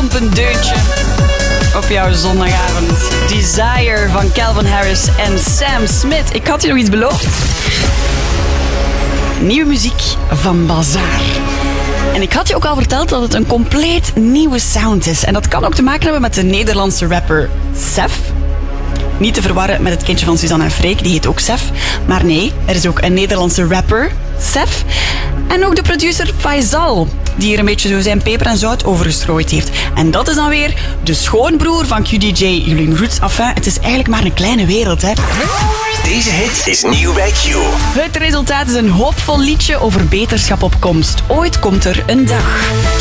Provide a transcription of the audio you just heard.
dampend deuntje op jouw zondagavond. Desire van Calvin Harris en Sam Smith. Ik had je nog iets beloofd. Nieuwe muziek van Bazaar. En ik had je ook al verteld dat het een compleet nieuwe sound is. En dat kan ook te maken hebben met de Nederlandse rapper Sef. Niet te verwarren met het kindje van Suzanne en Freek, die heet ook Sef. Maar nee, er is ook een Nederlandse rapper, Sef. En ook de producer Faisal, die er een beetje zo zijn peper en zout over gestrooid heeft. En dat is dan weer de schoonbroer van QDJ, Julien Roots. Enfin, het is eigenlijk maar een kleine wereld, hè. Deze hit is nieuw bij Q. Het resultaat is een hoopvol liedje over beterschap op komst. Ooit komt er een dag.